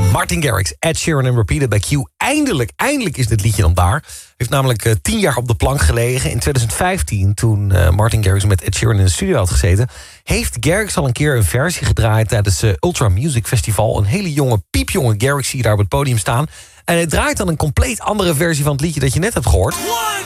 Martin Garrix, Ed Sheeran en Repeated by Q. Eindelijk is dit liedje dan daar. Heeft namelijk 10 jaar op de plank gelegen. In 2015, toen Martin Garrix met Ed Sheeran in de studio had gezeten, heeft Garrix al een keer een versie gedraaid tijdens Ultra Music Festival. Een hele jonge, piepjonge Garrix zie je daar op het podium staan. En hij draait dan een compleet andere versie van het liedje dat je net hebt gehoord. 1,